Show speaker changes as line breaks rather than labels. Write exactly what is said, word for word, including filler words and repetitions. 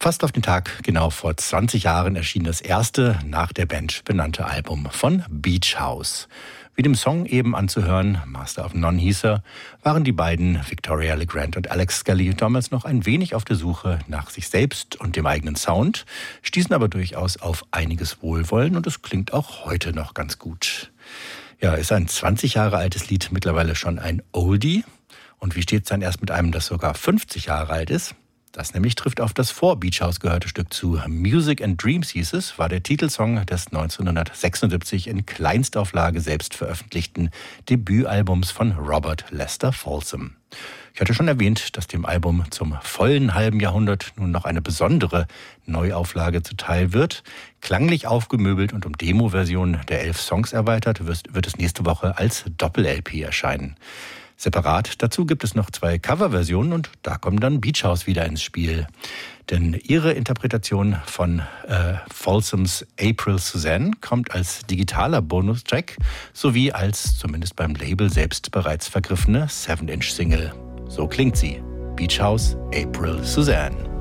Fast auf den Tag, genau vor zwanzig Jahren, erschien das erste nach der Band benannte Album von Beach House. Wie dem Song eben anzuhören, Master of None hieß er, waren die beiden, Victoria LeGrand und Alex Scully, damals noch ein wenig auf der Suche nach sich selbst und dem eigenen Sound, stießen aber durchaus auf einiges Wohlwollen und es klingt auch heute noch ganz gut. Ja, ist ein zwanzig Jahre altes Lied mittlerweile schon ein Oldie? Und wie steht's dann erst mit einem, das sogar fünfzig Jahre alt ist? Das nämlich trifft auf das vor Beach House gehörte Stück zu. Music and Dreams hieß es, war der Titelsong des neunzehnhundertsechsundsiebzig in Kleinstauflage selbst veröffentlichten Debütalbums von Robert Lester Folsom. Ich hatte schon erwähnt, dass dem Album zum vollen halben Jahrhundert nun noch eine besondere Neuauflage zuteil wird. Klanglich aufgemöbelt und um Demo-Versionen der elf Songs erweitert, wird es nächste Woche als Doppel-L P erscheinen. Separat dazu gibt es noch zwei Coverversionen und da kommen dann Beach House wieder ins Spiel. Denn ihre Interpretation von äh, Folsoms April Suzanne kommt als digitaler Bonustrack sowie als, zumindest beim Label selbst bereits vergriffene seven inch Single. So klingt sie. Beach House, April Suzanne.